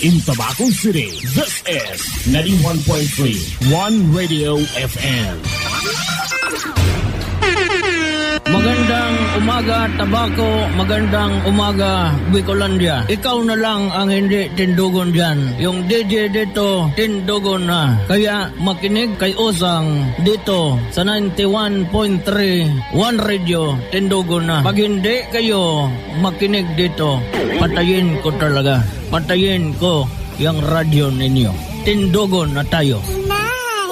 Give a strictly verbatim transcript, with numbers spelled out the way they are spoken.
in Tabaco City. This is ninety-one point three One Radio F M. Magandang umaga, Tabaco. Magandang umaga, Bicolandia. Ikaw na lang ang hindi tindugon dyan. Yung D J dito, tindugon na. Kaya makinig kay Osang dito sa ninety-one point three One Radio, tindugon na. Pag hindi kayo makinig dito, patayin ko talaga. Patayin ko yung radyo ninyo. Tindugon na tayo.